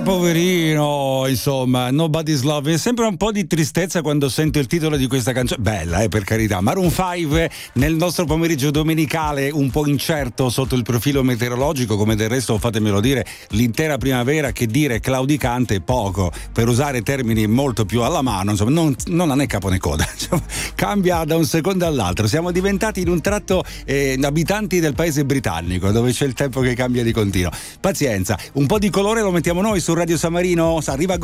poverino, insomma, Nobody's Love. Sempre un po' di tristezza quando sento il titolo di questa canzone. Bella, per carità. Maroon 5 nel nostro pomeriggio domenicale un po' incerto sotto il profilo meteorologico, come del resto, fatemelo dire, l'intera primavera, che dire claudicante è poco, per usare termini molto più alla mano, insomma, non è capo né coda. Cambia da un secondo all'altro. Siamo diventati in un tratto abitanti del paese britannico, dove c'è il tempo che cambia di continuo. Pazienza, un po' di colore lo mettiamo noi su Radio San Marino. Arriva